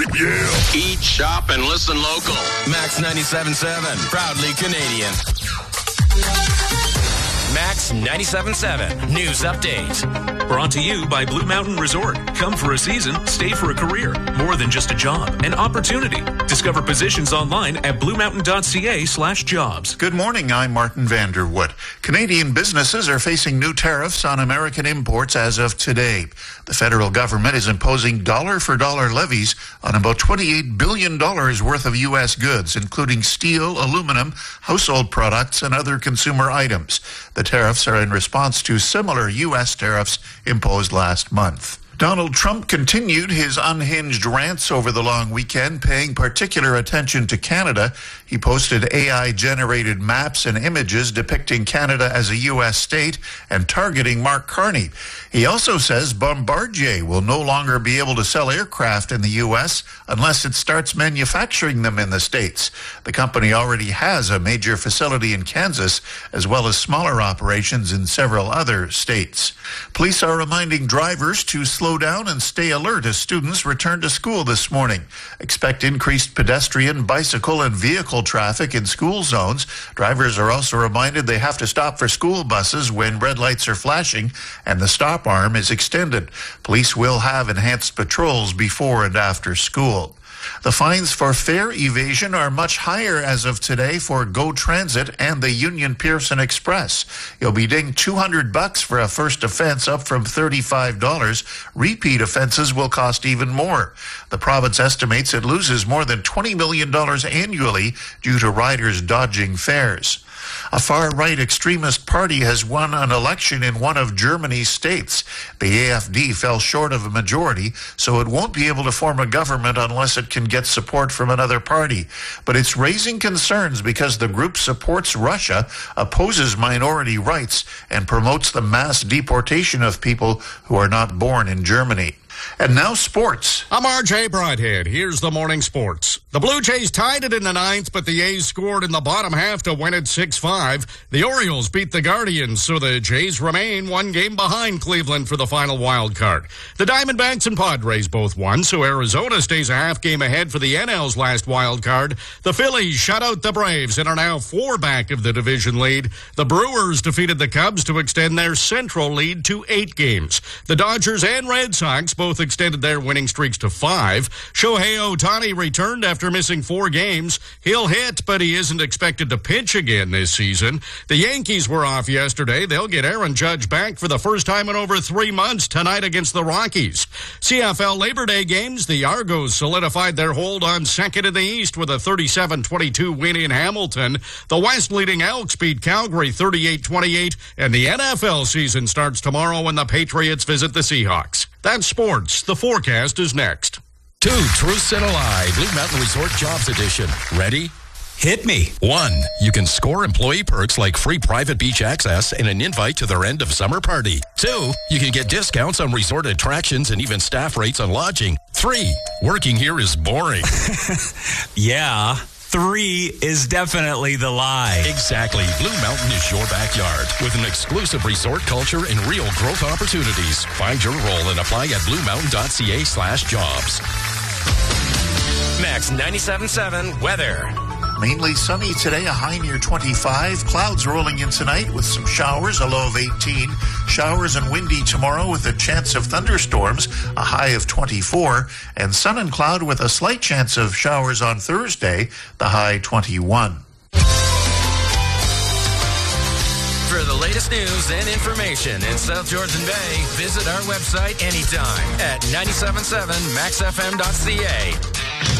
Yeah. Eat, shop, and listen local. Max 97.7, proudly Canadian. Max 97.7 News Update. Brought to you by Blue Mountain Resort. Come for a season, stay for a career. More than just a job, an opportunity. Discover positions online at bluemountain.ca/jobs. Good morning, I'm Martin Vanderwood. Canadian businesses are facing new tariffs on American imports as of today. The federal government is imposing dollar-for-dollar levies on about $28 billion worth of U.S. goods, including steel, aluminum, household products, and other consumer items. The tariffs are in response to similar U.S. tariffs imposed last month. Donald Trump continued his unhinged rants over the long weekend, paying particular attention to Canada. He posted AI-generated maps and images depicting Canada as a U.S. state and targeting Mark Carney. He also says Bombardier will no longer be able to sell aircraft in the U.S. unless it starts manufacturing them in the States. The company already has a major facility in Kansas, as well as smaller operations in several other states. Police are reminding drivers to slow down and stay alert as students return to school this morning. Expect increased pedestrian, bicycle, and vehicle traffic in school zones. Drivers are also reminded they have to stop for school buses when red lights are flashing and the stop arm is extended. Police will have enhanced patrols before and after school. The fines for fare evasion are much higher as of today for GO Transit and the Union Pearson Express. You'll be dinged $200 for a first offense, up from $35. Repeat offenses will cost even more. The province estimates it loses more than $20 million annually due to riders dodging fares. A far-right extremist party has won an election in one of Germany's states. The AfD fell short of a majority, so it won't be able to form a government unless it can get support from another party. But it's raising concerns because the group supports Russia, opposes minority rights, and promotes the mass deportation of people who are not born in Germany. And now sports. I'm RJ Broadhead. Here's the morning sports. The Blue Jays tied it in the ninth, but the A's scored in the bottom half to win it 6-5. The Orioles beat the Guardians, so the Jays remain one game behind Cleveland for the final wild card. The Diamondbacks and Padres both won, so Arizona stays a half game ahead for the NL's last wild card. The Phillies shut out the Braves and are now 4 back of the division lead. The Brewers defeated the Cubs to extend their central lead to 8 games. The Dodgers and Red Sox both extended their winning streaks to 5. Shohei Ohtani returned after missing 4 games. He'll hit, but he isn't expected to pitch again this season. The Yankees were off yesterday. They'll get Aaron Judge back for the first time in over 3 months tonight against the Rockies. CFL Labor Day games, the Argos solidified their hold on second in the East with a 37-22 win in Hamilton. The West leading Elks beat Calgary 38-28, and the NFL season starts tomorrow when the Patriots visit the Seahawks. That's sports. The forecast is next. 2 truths and a lie. Blue Mountain Resort Jobs Edition. Ready? Hit me. 1. You can score employee perks like free private beach access and an invite to their end of summer party. 2. You can get discounts on resort attractions and even staff rates on lodging. 3. Working here is boring. Yeah. 3 is definitely the lie. Exactly. Blue Mountain is your backyard with an exclusive resort culture and real growth opportunities. Find your role and apply at bluemountain.ca/jobs. Max 97.7 weather. Mainly sunny today, a high near 25. Clouds rolling in tonight with some showers, a low of 18. Showers and windy tomorrow with a chance of thunderstorms, a high of 24. And sun and cloud with a slight chance of showers on Thursday, the high 21. For the latest news and information in South Georgian Bay, visit our website anytime at 97.7maxfm.ca.